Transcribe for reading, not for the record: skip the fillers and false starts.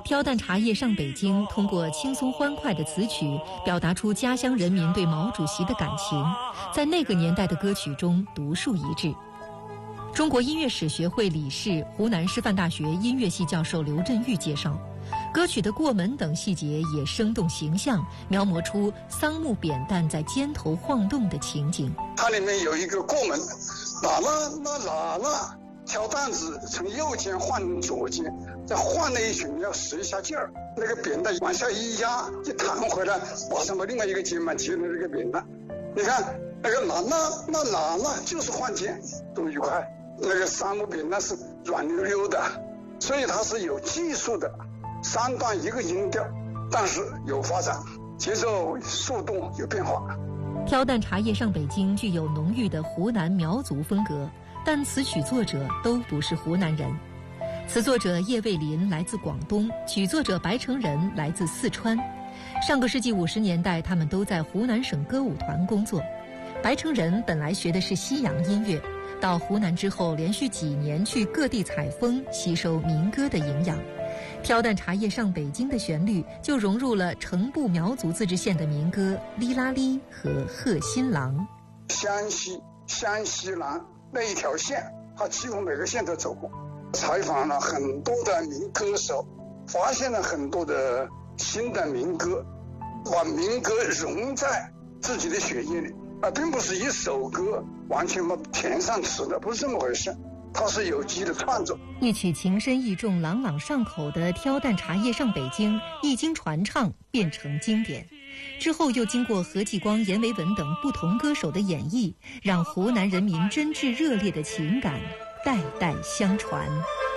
挑担茶叶上北京通过轻松欢快的词曲表达出家乡人民对毛主席的感情，在那个年代的歌曲中独树一帜。中国音乐史学会理事、湖南师范大学音乐系教授刘振玉介绍，歌曲的过门等细节也生动形象，描摹出桑木扁担在肩头晃动的情景。 它里面有一个过门，喇喇挑担子从右肩换左肩，再换了一圈要使一下劲儿，那个扁担往下一压，一弹回来，马上把另外一个肩膀接了这个扁担。你看那个喇喇就是换肩，多愉快。那个桑木扁担是软溜溜的，所以它是有技术的，3段一个音调，但是有发展，节奏速度有变化。 挑担茶叶上北京具有浓郁的湖南苗族风格，但词曲作者都不是湖南人。词作者叶蔚林来自广东，曲作者白成仁来自四川。上个世纪50年代，他们都在湖南省歌舞团工作。白成仁本来学的是西洋音乐，到湖南之后连续几年去各地采风，吸收民歌的营养。挑担茶叶上北京的旋律就融入了成都苗族自治县的民歌《哩啦哩》和《贺新郎》。湘西南那一条线，他几乎每个县都走过，采访了很多的民歌手，发现了很多的新的民歌，把民歌融在自己的血液里，并不是一首歌完全填上词的，不是这么回事，它是有机的创作。一曲情深意重、朗朗上口的《挑担茶叶上北京》一经传唱变成经典，之后又经过何继光、阎维文等不同歌手的演绎，让湖南人民真挚热烈的情感代代相传。